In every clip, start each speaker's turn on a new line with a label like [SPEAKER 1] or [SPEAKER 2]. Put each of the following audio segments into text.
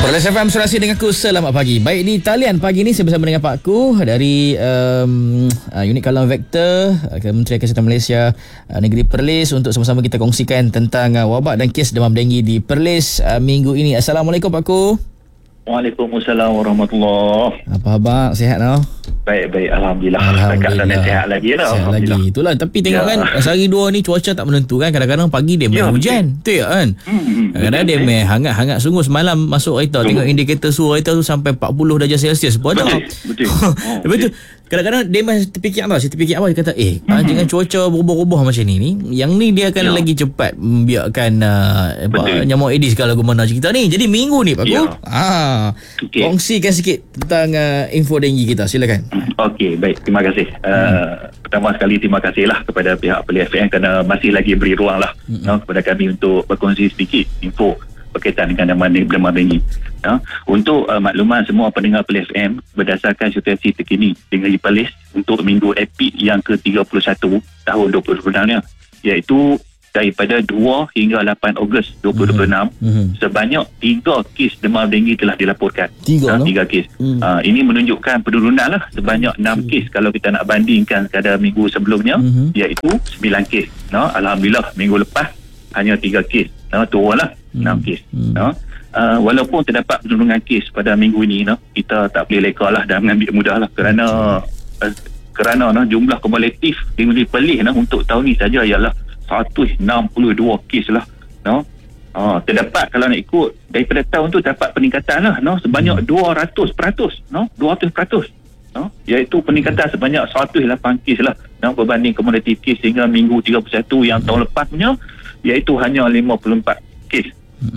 [SPEAKER 1] Perlis FM Serasi dengan aku. Selamat pagi. Baik, di talian pagi ni saya bersama dengan Pak Ku dari Unit Kawalan Vektor Kementerian Kesihatan Malaysia Negeri Perlis untuk sama-sama kita kongsikan tentang wabak dan kes demam denggi di Perlis minggu ini. Assalamualaikum Pak Ku.
[SPEAKER 2] Waalaikumsalam warahmatullahi.
[SPEAKER 1] Apa khabar? Sihat no?
[SPEAKER 2] Baik, Alhamdulillah. Alhamdulillah. Sihat lagi lah.
[SPEAKER 1] Sihat lagi. Itulah, tapi tengok kan sehari dua ni cuaca tak menentu kan. Kadang-kadang pagi dia main hujan. Betul tak kan? Kadang-kadang dia main hangat-hangat sungguh. Semalam masuk kereta tengok indikator suhu kereta tu sampai 40 darjah Celsius pun ada. Betul. Lepas tu kadang-kadang dia masih terfikir apa? Saya terfikir apa? Dia kata jangan cuaca berubah-ubah macam ni. Yang ni dia akan lagi cepat membiarkan nyamuk Aedes kalau mana kita ni. Jadi minggu ni Pak Ku. Kongsikan sikit tentang info denggi kita. Silakan.
[SPEAKER 2] Okey, baik. Terima kasih. Pertama sekali terima kasihlah kepada pihak Perlis FM kerana masih lagi beri ruang lah kepada kami untuk berkongsi sedikit info berkaitan dengan demam denggi. Untuk makluman semua pendengar Perlis FM, berdasarkan situasi terkini di Negeri Perlis untuk minggu epid yang ke-31 tahun 2026 iaitu daripada 2 hingga 8 Ogos 2026 sebanyak 3 kes demam denggi telah dilaporkan. 3 kes. Ini menunjukkan penurunan lah sebanyak 6 kes kalau kita nak bandingkan pada minggu sebelumnya iaitu 9 kes. Alhamdulillah minggu lepas hanya 3 kes. Turunlah 6 kes. Walaupun terdapat penurunan kes pada minggu ini, kita tak boleh leka lah dan mengambil mudah lah kerana jumlah kumulatif di Negeri Perlis untuk tahun ini saja ialah 162 kes lah. Terdapat kalau nak ikut daripada tahun tu dapat peningkatan lah sebanyak 200%. 200%. Iaitu peningkatan sebanyak 108 kes lah berbanding kumulatif kes sehingga minggu 31 yang tahun lepas punya iaitu hanya 54 kes.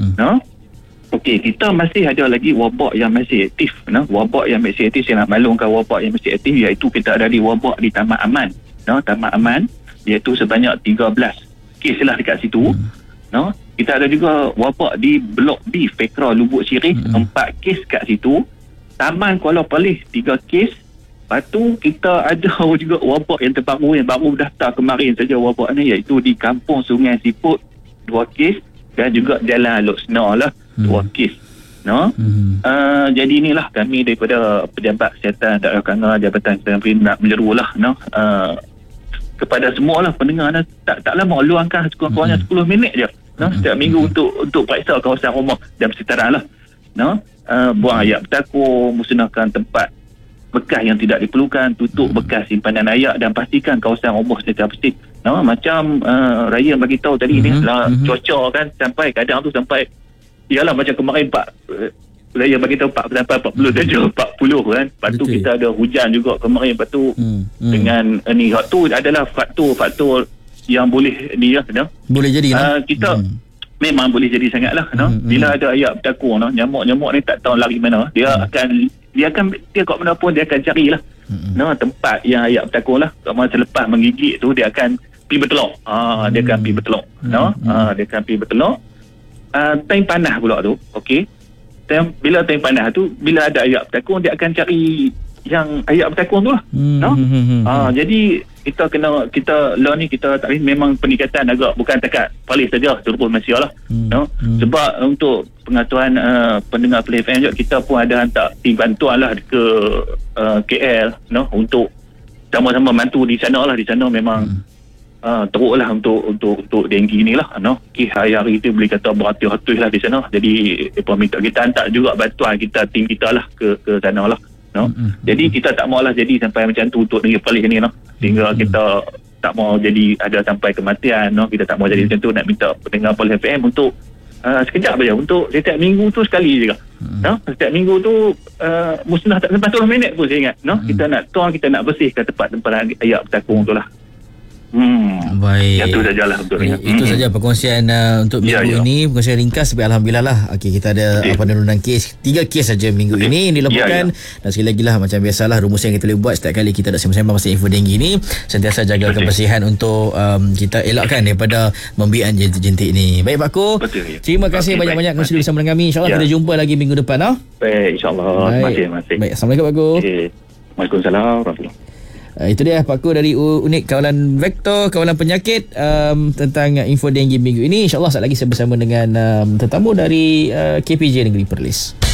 [SPEAKER 2] Okey, kita masih ada lagi wabak yang masih aktif. Wabak yang masih aktif, saya nak maklumkan wabak yang masih aktif iaitu kita ada di wabak di Taman Aman. Taman Aman iaitu sebanyak 13 kes lah dekat situ. Kita ada juga wabak di Blok B Fekra Lubuk Sirih, 4 kes kat situ. Taman Kuala Perlis 3 kes. Lepas tu kita ada juga wabak yang terbaru yang baru daftar kemarin saja wabak ni iaitu di Kampung Sungai Siput 2 kes dan juga Jalan Alok Senar lah 2 kes. Jadi inilah kami daripada Pejabat Kesihatan Daerah Kanga Jabatan Kesihatan Negeri nak menyerulah kepada semua lah pendengar tak lama luangkan sekurang-kurangnya 10 minit je setiap minggu untuk periksa kawasan rumah dan persekitaran lah. Buang air bertakur, musnahkan tempat bekas yang tidak diperlukan, tutup bekas simpanan air dan pastikan kawasan rumah secara bersih. Macam Raya bagi tahu tadi ni cuaca kan sampai kadang tu sampai ialah macam kemarin Raya bagi tahu sampai 40 darjah 40 kan. Lepas tu kita ada hujan juga kemarin. Lepas tu dengan ni tu adalah faktor yang boleh boleh jadi kita memang boleh jadi sangatlah bila ada air bertakur nyamuk-nyamuk ni tak tahu lari mana. Dia kat mana pun dia akan carilah tempat yang air bertakur lah. Masa lepas menggigit tu dia akan pergi bertelur. Dia akan pergi bertelur. Dia akan pergi bertelur. Time panas pula tu, okey. Bila time panas tu, bila ada air bertakur dia akan cari yang air bertakur tu lah. Jadi kita law ni kita tak memang peningkatan agak bukan takat Perlis saja seluruh Malaysia lah. Sebab untuk pengaturan pendengar Perlis FM juga kita pun ada hantar tim bantuan lah ke KL untuk sama-sama bantu di sana lah. Di sana memang teruk lah untuk denggi ni lah. Kes hari-hari tu boleh kata beratus-ratus lah di sana. Jadi kita hantar juga bantuan tim kita lah ke sana lah. Jadi kita tak maulah jadi sampai macam tu untuk Negeri Perlis ni sehingga kita tak mau jadi ada sampai kematian. Kita tak mau jadi macam tu. Nak minta pendengar Perlis FM untuk sekejap saja untuk setiap minggu tu sekali je. Setiap minggu tu musnah tak sampai 10 minit pun saya ingat. Kita nak tuang, kita nak bersihkan tempat-tempat air bertakung tu lah.
[SPEAKER 1] Baik.
[SPEAKER 2] Itu sajalah untuk
[SPEAKER 1] itu saja perkongsian untuk minggu ini, perkongsian ringkas. Tapi alhamdulillah lah. Okey, kita ada penurunan kes 3 kes saja minggu ini yang dilaporkan. Dan sekali lagi lah macam biasalah rumus yang kita boleh buat setiap kali kita nak sembang-sembang pasal info denggi ni, sentiasa jaga kebersihan untuk kita elakkan daripada membiak jentik ni. Baik Pak Ku, terima kasih banyak-banyak kerana sudah bersama dengan kami. InsyaAllah kita jumpa lagi minggu depan.
[SPEAKER 2] Baik, insyaAllah. Terima kasih.
[SPEAKER 1] Baik, Assalamualaikum Pak Ku.
[SPEAKER 2] Waalaikumsalam warahmatullahi.
[SPEAKER 1] Itu dia Pak Ku dari Unit Kawalan Vektor Kawalan Penyakit tentang info denggi minggu ini. InsyaAllah saat lagi saya bersama dengan tetamu dari KPJ Negeri Perlis.